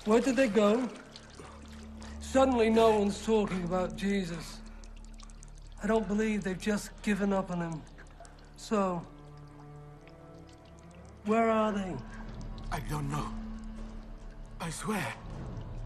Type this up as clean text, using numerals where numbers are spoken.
Where did they go? Suddenly no one's talking about Jesus. I don't believe they've just given up on him. So, where are they? I don't know. I swear.